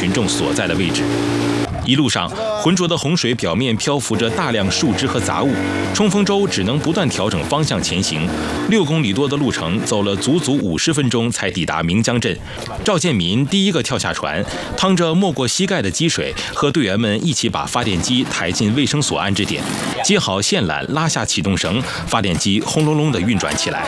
群众所在的位置。一路上，浑浊的洪水表面漂浮着大量树枝和杂物，冲锋舟只能不断调整方向前行。6公里多的路程，走了足足50分钟才抵达明江镇。赵建民第一个跳下船，趟着没过膝盖的积水，和队员们一起把发电机抬进卫生所安置点，接好线缆，拉下启动绳，发电机轰隆隆地运转起来。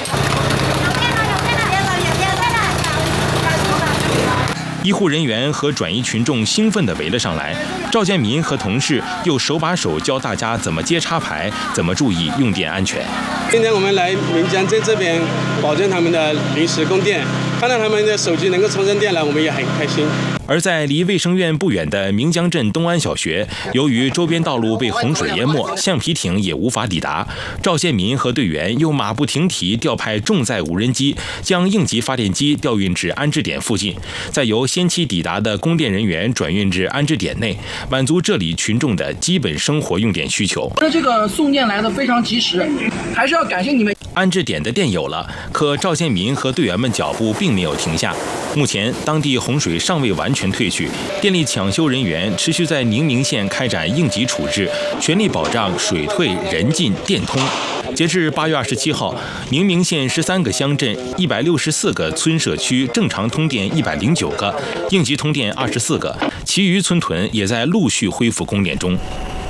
医护人员和转移群众兴奋地围了上来，赵建民和同事又手把手教大家怎么接插排，怎么注意用电安全。 今天我们来岷江镇这边保证他们的临时供电，看到他们的手机能够充上电了，我们也很开心。 而在离卫生院不远的岷江镇东安小学，由于周边道路被洪水淹没，橡皮艇也无法抵达。赵建民和队员又马不停蹄调派重载无人机，将应急发电机调运至安置点附近，再由先期抵达的供电人员转运至安置点内，满足这里群众的基本生活用电需求。 这个送电来的非常及时，还是要感谢你们。 安置点的电有了，可赵建民和队员们脚步并没有停下。目前当地洪水尚未完全退去，电力抢修人员持续在宁明县开展应急处置，全力保障水退人进电通。截至8月27号，宁明县13个乡镇、164个村社区正常通电109个，应急通电24个，其余村屯也在陆续恢复供电中。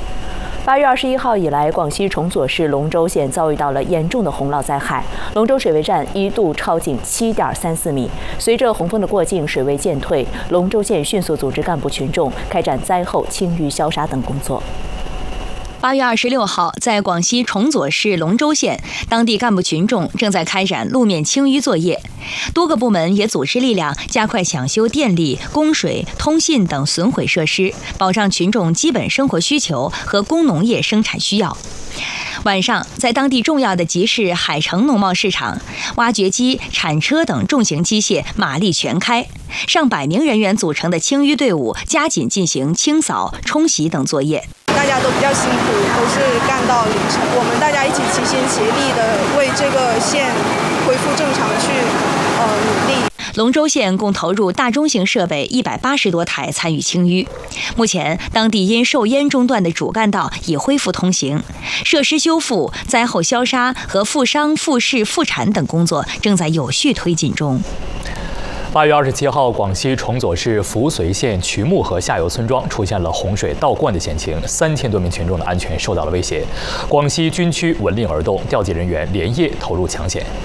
8月21号以来，广西崇左市龙州县遭遇到了严重的洪涝灾害，龙州水位站一度超警7.34米。随着洪峰的过境，水位渐退，龙州县迅速组织干部群众开展灾后清淤消杀等工作。 8月26号，在广西崇左市龙州县，当地干部群众正在开展路面清淤作业，多个部门也组织力量加快抢修电力、供水、通信等损毁设施，保障群众基本生活需求和工农业生产需要。晚上，在当地重要的集市海城农贸市场，挖掘机、铲车等重型机械马力全开，上百名人员组成的清淤队伍加紧进行清扫、冲洗等作业。 大家都比较辛苦，都是干到凌晨。我们大家一起齐心协力的为这个县恢复正常去努力。 龙州县共投入大中型设备180多台参与清淤。目前，当地因受淹中断的主干道已恢复通行，设施修复、灾后消杀和复商、复市、复产等工作正在有序推进中。 8月27号，广西崇左市扶绥县渠木河下游村庄出现了洪水倒灌的险情，3000多名群众的安全受到了威胁。广西军区闻令而动，调集人员连夜投入抢险。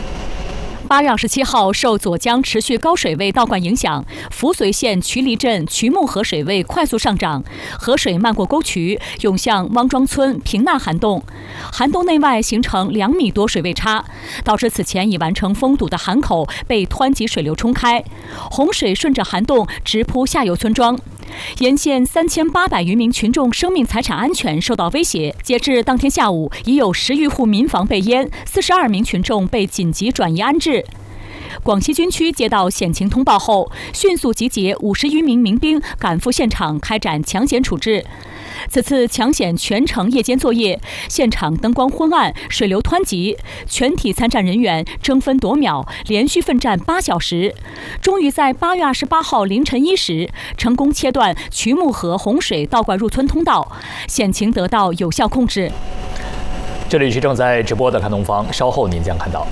8月27号，受左江持续高水位倒灌影响，扶绥县渠犁镇渠木河水位快速上涨，河水漫过沟渠，涌向汪庄村平纳涵洞，涵洞内外形成2米多水位差，导致此前已完成封堵的涵口被湍急水流冲开，洪水顺着涵洞直扑下游村庄。沿线3800余名群众生命财产安全受到威胁。截至当天下午，已有10余户民房被淹，42名群众被紧急转移安置。广西军区接到险情通报后，迅速集结50余名民兵赶赴现场开展抢险处置。此次抢险全程夜间作业，现场灯光昏暗，水流湍急，全体参战人员争分夺秒，连续奋战8小时，终于在8月28号凌晨1时，成功切断渠木河洪水倒灌入村通道，险情得到有效控制。 这里是正在直播的看东方，稍后您将看到。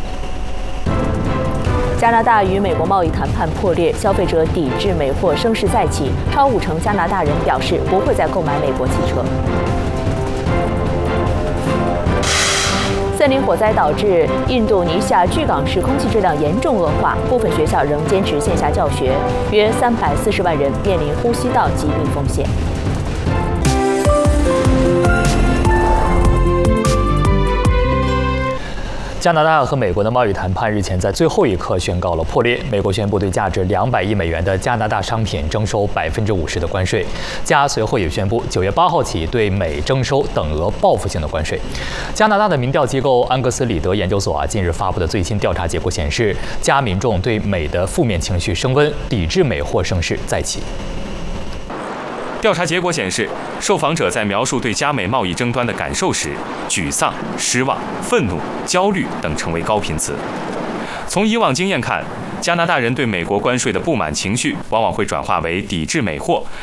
加拿大与美国贸易谈判破裂，消费者抵制美货声势再起，超50%加拿大人表示不会再购买美国汽车。森林火灾导致印度尼西亚巨港市空气质量严重恶化，部分学校仍坚持线下教学，约340万人面临呼吸道疾病风险。 加拿大和美国的贸易谈判日前在最后一刻宣告了破裂。美国宣布对价值200亿美元的加拿大商品征收50%的关税。加随后也宣布9月8号起对美征收等额报复性的关税。加拿大的民调机构安格斯里德研究所近日发布的最新调查结果显示，加民众对美的负面情绪升温，抵制美货声势再起。 调查结果显示，受访者在描述对加美贸易争端的感受时，沮丧、失望、愤怒、焦虑等成为高频词。从以往经验看，加拿大人对美国关税的不满情绪往往会转化为抵制美货，